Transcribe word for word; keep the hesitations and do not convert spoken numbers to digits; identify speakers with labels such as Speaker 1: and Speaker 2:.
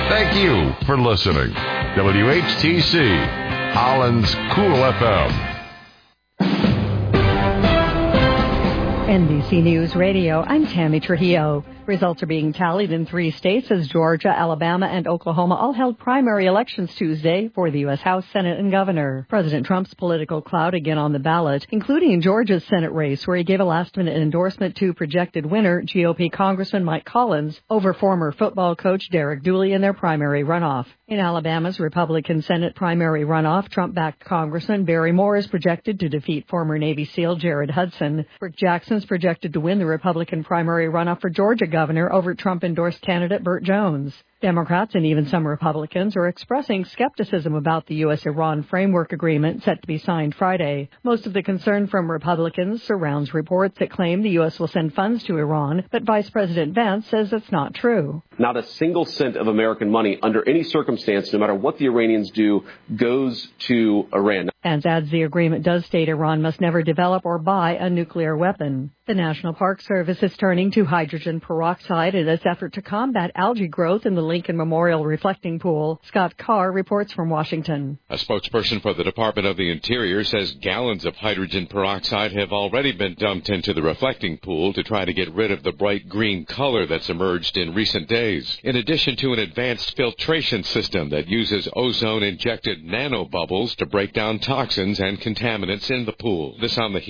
Speaker 1: Thank you for listening. W H T C, Holland's Cool F M.
Speaker 2: N B C News Radio, I'm Tammy Trujillo. Results are being tallied in three states as Georgia, Alabama, and Oklahoma all held primary elections Tuesday for the U S House, Senate, and Governor. President Trump's political clout again on the ballot, including in Georgia's Senate race, where he gave a last-minute endorsement to projected winner G O P Congressman Mike Collins over former football coach Derek Dooley in their primary runoff. In Alabama's Republican Senate primary runoff, Trump-backed Congressman Barry Moore is projected to defeat former Navy SEAL Jared Hudson. Rick Jackson's projected to win the Republican primary runoff for Georgia governor over Trump-endorsed candidate Burt Jones. Democrats and even some Republicans are expressing skepticism about the U S Iran framework agreement set to be signed Friday. Most of the concern from Republicans surrounds reports that claim the U S will send funds to Iran, but Vice President Vance says that's not true.
Speaker 3: Not a single cent of American money under any circumstance, no matter what the Iranians do, goes to Iran.
Speaker 2: Vance adds the agreement does state Iran must never develop or buy a nuclear weapon. The National Park Service is turning to hydrogen peroxide in its effort to combat algae growth in the Lincoln Memorial Reflecting Pool. Scott Carr reports from Washington.
Speaker 4: A spokesperson for the Department of the Interior says gallons of hydrogen peroxide have already been dumped into the reflecting pool to try to get rid of the bright green color that's emerged in recent days, in addition to an advanced filtration system that uses ozone-injected nanobubbles to break down toxins and contaminants in the pool. This on the